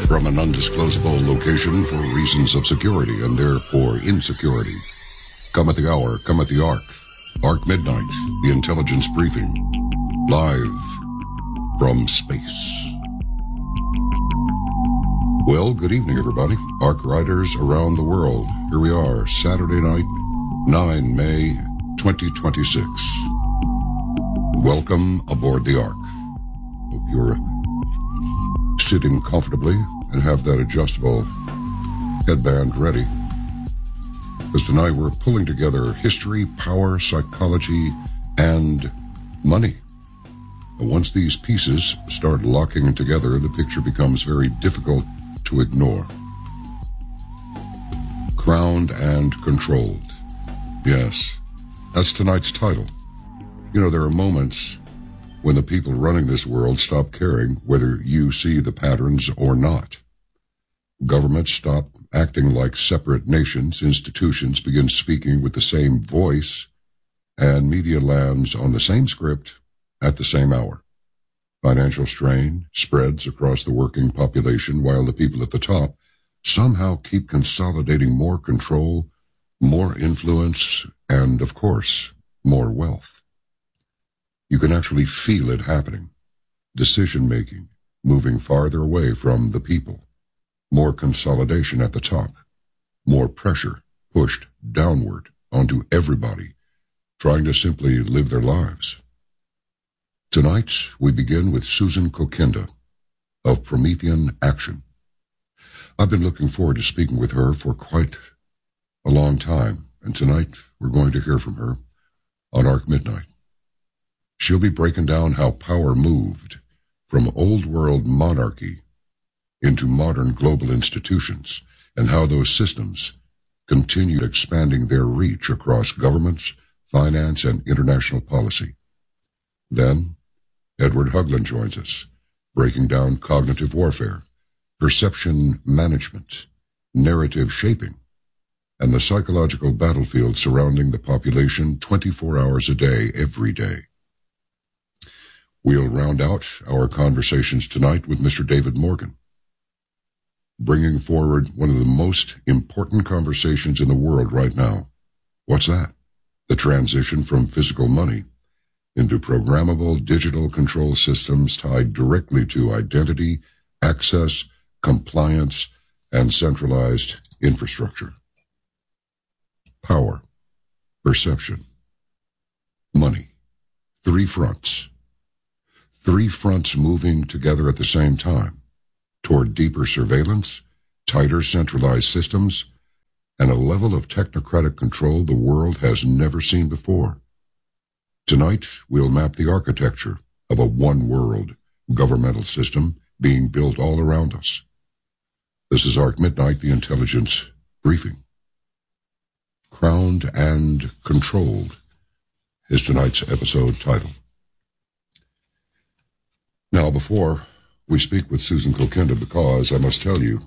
from an undisclosable location for reasons of security and therefore insecurity. Come at the hour, come at the Ark. Ark Midnight, the intelligence briefing. Live from space. Well, good evening, everybody. Ark riders around the world. Here we are, Saturday night, 9 May 2026. Welcome aboard the Ark. Hope you're sitting comfortably and have that adjustable headband ready. Because tonight we're pulling together history, power, psychology, and money. And once these pieces start locking together, the picture becomes very difficult to ignore. Crowned and controlled. Yes, that's tonight's title. You know, there are moments when the people running this world stop caring whether you see the patterns or not. Governments stop acting like separate nations, institutions begin speaking with the same voice, and media lands on the same script at the same hour. Financial strain spreads across the working population while the people at the top somehow keep consolidating more control, more influence, and, of course, more wealth. You can actually feel it happening. Decision-making moving farther away from the people. More consolidation at the top. More pressure pushed downward onto everybody, trying to simply live their lives. Tonight, we begin with Susan Kokinda of Promethean Action. I've been looking forward to speaking with her for quite a long time, and tonight we're going to hear from her on Ark Midnight. She'll be breaking down how power moved from old-world monarchy into modern global institutions and how those systems continued expanding their reach across governments, finance, and international policy. Then, Edward Huglin joins us, breaking down cognitive warfare, perception management, narrative shaping, and the psychological battlefield surrounding the population 24 hours a day, every day. We'll round out our conversations tonight with Mr. David Morgan, bringing forward one of the most important conversations in the world right now. What's that? The transition from physical money into programmable digital control systems tied directly to identity, access, compliance, and centralized infrastructure. Power, perception, money. Three fronts. Three fronts moving together at the same time, toward deeper surveillance, tighter centralized systems, and a level of technocratic control the world has never seen before. Tonight, we'll map the architecture of a one-world governmental system being built all around us. This is Ark Midnight, the intelligence briefing. Crowned and Controlled is tonight's episode title. Now, before we speak with Susan Kokinda, because I must tell you,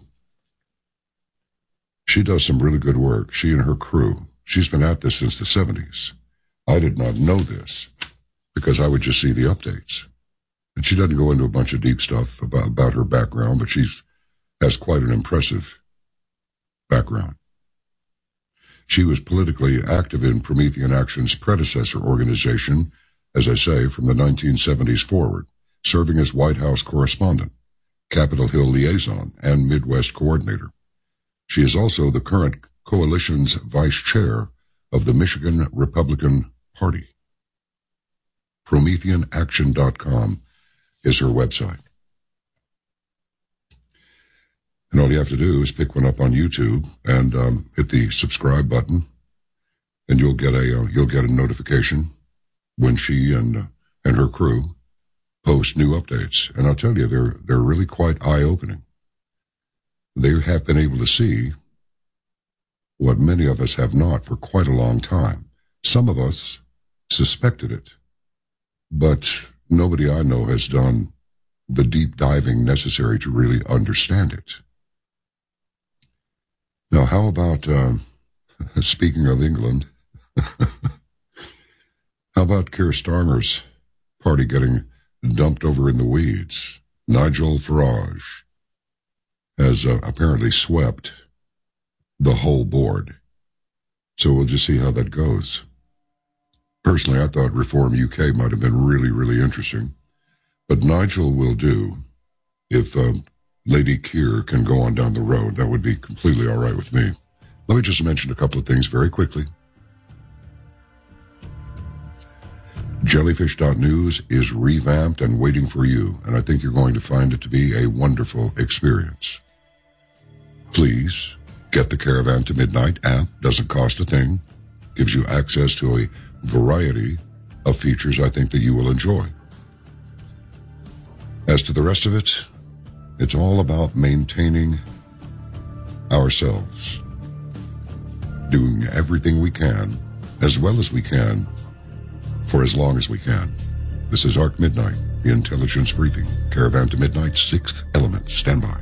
she does some really good work, she and her crew. She's been at this since the 70s. I did not know this because I would just see the updates. And she doesn't go into a bunch of deep stuff about her background, but she has quite an impressive background. She was politically active in Promethean Action's predecessor organization, as I say, from the 1970s forward, serving as White House correspondent, Capitol Hill liaison, and Midwest coordinator. She is also the current coalition's vice chair of the Michigan Republican Party. PrometheanAction.com is her website. And all you have to do is pick one up on YouTube and hit the subscribe button, and you'll get a notification when she and her crew post new updates. And I'll tell you, they're really quite eye-opening. They have been able to see what many of us have not for quite a long time. Some of us suspected it, but nobody I know has done the deep diving necessary to really understand it. Now, how about, speaking of England, how about Keir Starmer's party getting dumped over in the weeds? Nigel Farage. has apparently swept the whole board. So we'll just see how that goes. Personally, I thought Reform UK might have been really, really interesting. But Nigel will do. If Lady Keir can go on down the road, that would be completely all right with me. Let me just mention a couple of things very quickly. Jellyfish.news is revamped and waiting for you, and I think you're going to find it to be a wonderful experience. Please get the Caravan to Midnight app. Doesn't cost a thing. Gives you access to a variety of features I think that you will enjoy. As to the rest of it, it's all about maintaining ourselves, doing everything we can, as well as we can, for as long as we can. This is Arc Midnight, the intelligence briefing. Caravan to Midnight, 6th element. Stand by.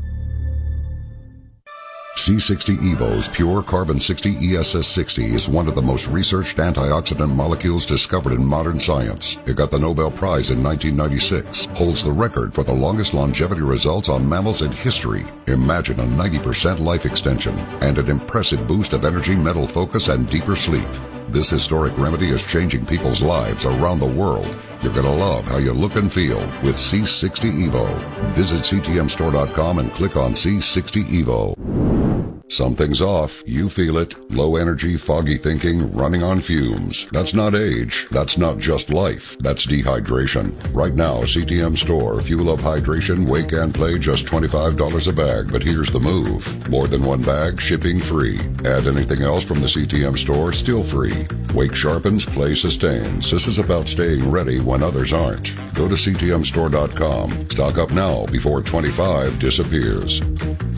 C60 Evo's Pure Carbon 60 ESS60 is one of the most researched antioxidant molecules discovered in modern science. It got the Nobel Prize in 1996, holds the record for the longest longevity results on mammals in history. Imagine a 90% life extension and an impressive boost of energy, mental focus, and deeper sleep. This historic remedy is changing people's lives around the world. You're going to love how you look and feel with C60 Evo. Visit ctmstore.com and click on C60 Evo. Something's off. You feel it. Low energy, foggy thinking, running on fumes. That's not age. That's not just life. That's dehydration. Right now, CTM Store. Fuel Up Hydration, Wake and Play, just $25 a bag. But here's the move. More than one bag, shipping free. Add anything else from the CTM Store, still free. Wake sharpens, Play sustains. This is about staying ready when others aren't. Go to ctmstore.com. Stock up now before 25 disappears.